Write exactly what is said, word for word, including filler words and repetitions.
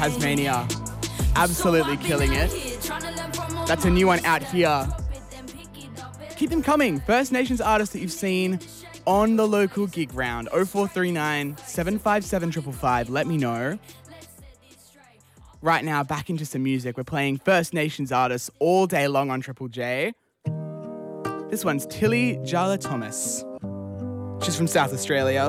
Tasmania. Absolutely killing it. That's a new one out here. Keep them coming. First Nations artists that you've seen on the local gig round. oh four three nine, seven five seven, five five five. Let me know. Right now, back into some music. We're playing First Nations artists all day long on Triple J. This one's Tilly Jala Thomas. She's from South Australia.